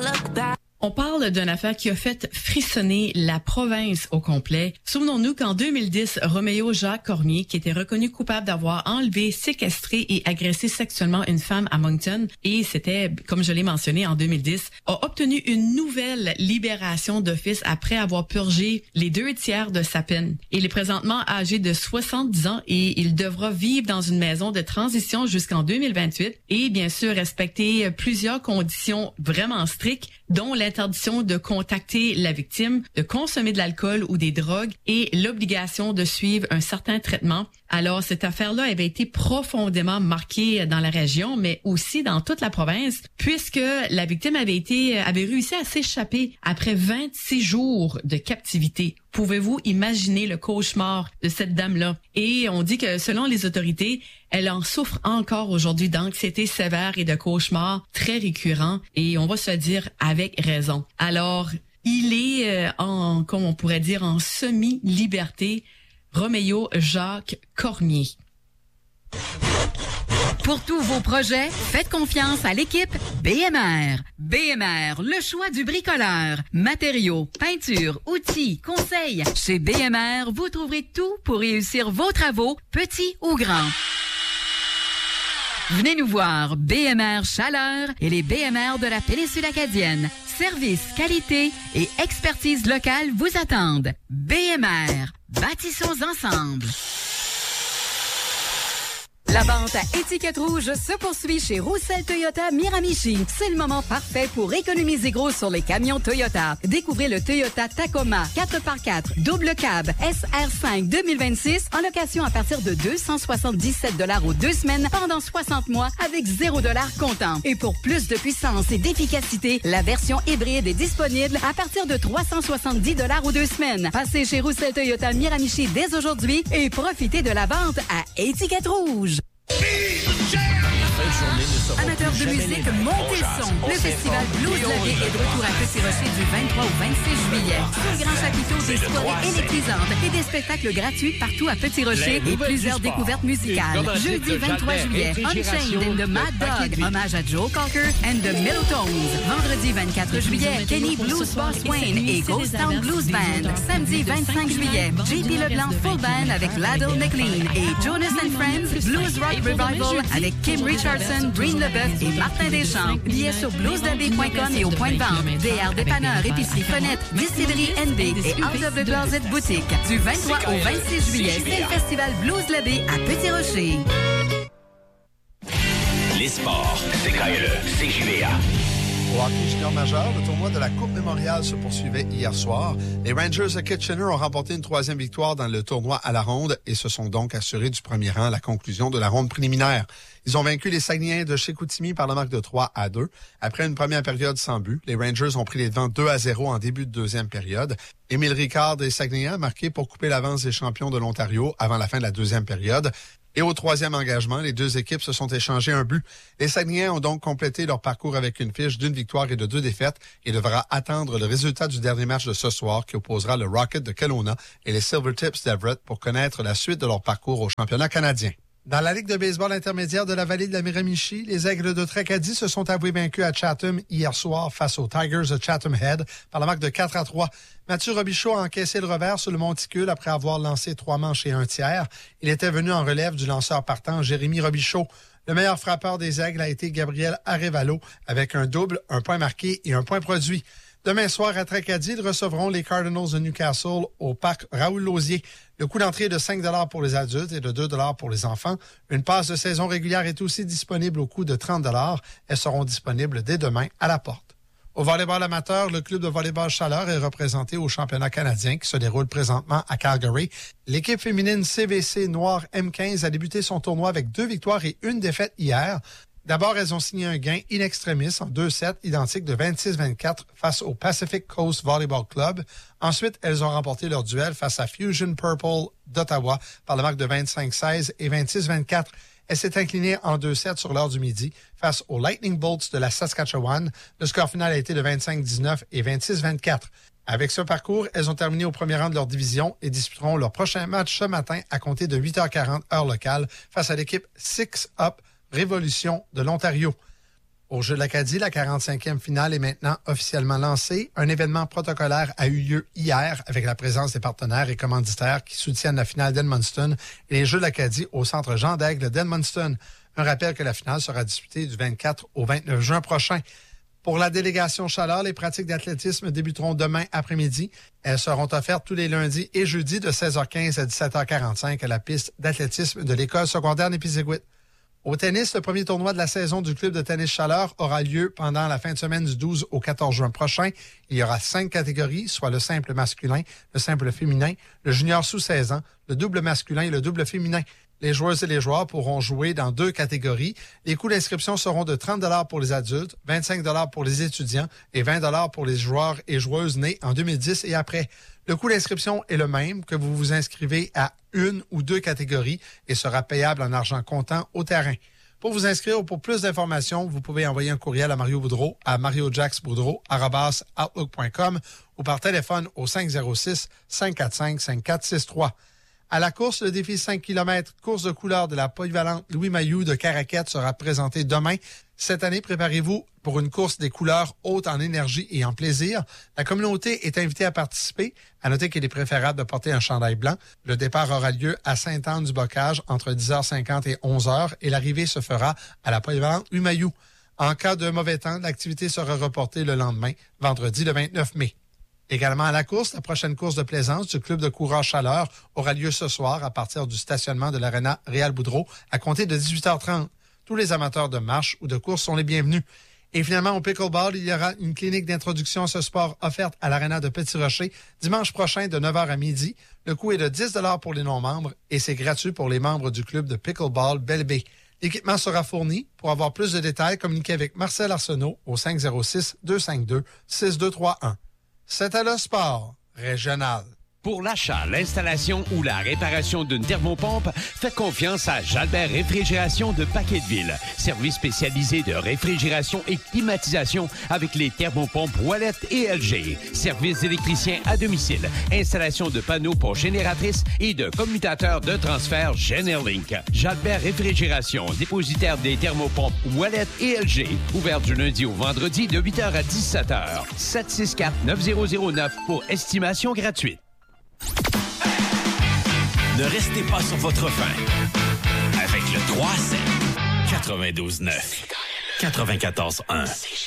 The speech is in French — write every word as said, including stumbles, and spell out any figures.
look back. On parle d'une affaire qui a fait frissonner la province au complet. Souvenons-nous qu'en deux mille dix, Roméo Jacques Cormier, qui était reconnu coupable d'avoir enlevé, séquestré et agressé sexuellement une femme à Moncton, et c'était, comme je l'ai mentionné, en deux mille dix, a obtenu une nouvelle libération d'office après avoir purgé les deux tiers de sa peine. Il est présentement âgé de soixante-dix ans et il devra vivre dans une maison de transition jusqu'en deux mille vingt-huit et bien sûr respecter plusieurs conditions vraiment strictes, dont l'interdiction de contacter la victime, de consommer de l'alcool ou des drogues et l'obligation de suivre un certain traitement. Alors, cette affaire-là avait été profondément marquée dans la région, mais aussi dans toute la province, puisque la victime avait été, avait réussi à s'échapper après vingt-six jours de captivité. Pouvez-vous imaginer le cauchemar de cette dame-là? Et on dit que selon les autorités, elle en souffre encore aujourd'hui d'anxiété sévère et de cauchemars très récurrents. Et on va se le dire avec raison. Alors, il est euh, en, comme on pourrait dire, en semi-liberté, Roméo Jacques Cormier. Pour tous vos projets, faites confiance à l'équipe B M R. B M R, le choix du bricoleur. Matériaux, peinture, outils, conseils. Chez B M R, vous trouverez tout pour réussir vos travaux, petits ou grands. Venez nous voir, B M R Chaleur et les B M R de la péninsule acadienne. Service, qualité et expertise locale vous attendent. B M R, bâtissons ensemble. La vente à étiquette rouge se poursuit chez Roussel Toyota Miramichi. C'est le moment parfait pour économiser gros sur les camions Toyota. Découvrez le Toyota Tacoma quatre par quatre double cab S R cinq deux mille vingt-six en location à partir de deux cent soixante-dix-sept dollars aux deux semaines pendant soixante mois avec zéro dollar comptant. Et pour plus de puissance et d'efficacité, la version hybride est disponible à partir de trois cent soixante-dix dollars aux deux semaines. Passez chez Roussel Toyota Miramichi dès aujourd'hui et profitez de la vente à étiquette rouge. Amateurs de musique, montez le son. Le festival Blues La Vie est de retour à Petit-Rocher du vingt-trois au vingt-six juillet. Sous le grand chapiteau, des soirées électrisantes et des spectacles gratuits partout à Petit-Rocher et plusieurs découvertes musicales. Jeudi vingt-trois juillet, Unchained and the Mad Dog, hommage à Joe Cocker and the Middletones. Vendredi vingt-quatre juillet, Kenny Blues Boss Wayne et Ghost Town Blues Band. Samedi vingt-cinq juillet, J P Leblanc Full Band avec Ladle McLean et Jonas and Friends Blues Rock Revival avec Kim Richardson, Breen Leboeuf et Martin Deschamps. Billets sur blues la b point com et au point de vente. D R Dépanneur, Épicerie Fenêtre, Distillerie N B et Out of the Closet Boutique. Du vingt-trois au vingt-six juillet, c'est le festival Blues La Baie à Petit-Rocher. Les sports, c'est K L E, C J V A. Au hockey junior majeur, le tournoi de la Coupe Mémoriale se poursuivait hier soir. Les Rangers de Kitchener ont remporté une troisième victoire dans le tournoi à la ronde et se sont donc assurés du premier rang à la conclusion de la ronde préliminaire. Ils ont vaincu les Saguenayens de Chicoutimi par la marque de trois à deux. Après une première période sans but, les Rangers ont pris les devants deux à zéro en début de deuxième période. Émile Ricard des Saguenayens a marqué pour couper l'avance des champions de l'Ontario avant la fin de la deuxième période. Et au troisième engagement, les deux équipes se sont échangées un but. Les Saguenayens ont donc complété leur parcours avec une fiche d'une victoire et de deux défaites et devra attendre le résultat du dernier match de ce soir qui opposera le Rocket de Kelowna et les Silvertips d'Everett pour connaître la suite de leur parcours au championnat canadien. Dans la Ligue de baseball intermédiaire de la vallée de la Miramichi, les Aigles de Tracadie se sont avoués vaincus à Chatham hier soir face aux Tigers de Chatham Head par la marque de quatre à trois. Mathieu Robichaud a encaissé le revers sur le monticule après avoir lancé trois manches et un tiers. Il était venu en relève du lanceur partant Jérémy Robichaud. Le meilleur frappeur des Aigles a été Gabriel Arevalo avec un double, un point marqué et un point produit. Demain soir, à Tracadie, ils recevront les Cardinals de Newcastle au parc Raoul-Lausier. Le coût d'entrée est de cinq dollars pour les adultes et de deux dollars pour les enfants. Une passe de saison régulière est aussi disponible au coût de trente dollars. Elles seront disponibles dès demain à la porte. Au volleyball amateur, le club de volleyball Chaleur est représenté au championnat canadien qui se déroule présentement à Calgary. L'équipe féminine C V C Noir M quinze a débuté son tournoi avec deux victoires et une défaite hier. D'abord, elles ont signé un gain in extremis en deux sets identiques de vingt-six vingt-quatre face au Pacific Coast Volleyball Club. Ensuite, elles ont remporté leur duel face à Fusion Purple d'Ottawa par la marque de vingt-cinq seize et vingt-six vingt-quatre. Elle s'est inclinée en deux sets sur l'heure du midi face aux Lightning Bolts de la Saskatchewan. Le score final a été de vingt-cinq dix-neuf et vingt-six vingt-quatre. Avec ce parcours, elles ont terminé au premier rang de leur division et disputeront leur prochain match ce matin à compter de huit heures quarante heure locale face à l'équipe Six Up Révolution de l'Ontario. Aux Jeux de l'Acadie, la quarante-cinquième finale est maintenant officiellement lancée. Un événement protocolaire a eu lieu hier avec la présence des partenaires et commanditaires qui soutiennent la finale d'Edmundston et les Jeux de l'Acadie au Centre Jean d'Aigle d'Edmundston. Un rappel que la finale sera disputée du vingt-quatre au vingt-neuf juin prochain. Pour la délégation Chaleur, les pratiques d'athlétisme débuteront demain après-midi. Elles seront offertes tous les lundis et jeudis de seize heures quinze à dix-sept heures quarante-cinq à la piste d'athlétisme de l'école secondaire Népisiguit. Au tennis, le premier tournoi de la saison du club de tennis Chaleur aura lieu pendant la fin de semaine du douze au quatorze juin prochain. Il y aura cinq catégories, soit le simple masculin, le simple féminin, le junior sous seize ans, le double masculin et le double féminin. Les joueuses et les joueurs pourront jouer dans deux catégories. Les coûts d'inscription seront de trente dollars pour les adultes, vingt-cinq dollars pour les étudiants et vingt dollars pour les joueurs et joueuses nés en deux mille dix et après. Le coût d'inscription est le même que vous vous inscrivez à une ou deux catégories et sera payable en argent comptant au terrain. Pour vous inscrire ou pour plus d'informations, vous pouvez envoyer un courriel à Mario Boudreau à mariojacksboudreau arobase outlook point com ou par téléphone au cinq zéro six, cinq quatre cinq, cinq quatre six trois. À la course, le défi cinq kilomètres course de couleur de la polyvalente Louis Mailloux de Caraquette sera présenté demain. Cette année, préparez-vous pour une course des couleurs hautes en énergie et en plaisir. La communauté est invitée à participer. À noter qu'il est préférable de porter un chandail blanc. Le départ aura lieu à Sainte-Anne-du-Bocage entre dix heures cinquante et onze heures et l'arrivée se fera à la polyvalente Louis Mailloux. En cas de mauvais temps, l'activité sera reportée le lendemain, vendredi le vingt-neuf mai. Également à la course, la prochaine course de plaisance du club de coureur Chaleur aura lieu ce soir à partir du stationnement de l'Arena Réal Boudreau à compter de dix-huit heures trente. Tous les amateurs de marche ou de course sont les bienvenus. Et finalement, au pickleball, il y aura une clinique d'introduction à ce sport offerte à l'Arena de Petit-Rocher dimanche prochain de neuf heures à midi. Le coût est de dix dollars pour les non-membres et c'est gratuit pour les membres du club de pickleball Belle-Baie. L'équipement sera fourni. Pour avoir plus de détails, communiquez avec Marcel Arsenault au cinq zéro six, deux cinq deux, six deux trois un. C'était le sport régional. Pour l'achat, l'installation ou la réparation d'une thermopompe, faites confiance à Jalbert Réfrigération de Paquetteville. Service spécialisé de réfrigération et climatisation avec les thermopompes Ouellet et L G. Service d'électricien à domicile. Installation de panneaux pour génératrices et de commutateurs de transfert Generlink. Jalbert Réfrigération, dépositaire des thermopompes Ouellet et L G. Ouvert du lundi au vendredi de huit heures à dix-sept heures. sept six quatre, neuf zéro zéro neuf pour estimation gratuite. Ne restez pas sur votre faim. Avec le trois sept, quatre-vingt-douze neuf, quatre-vingt-quatorze un.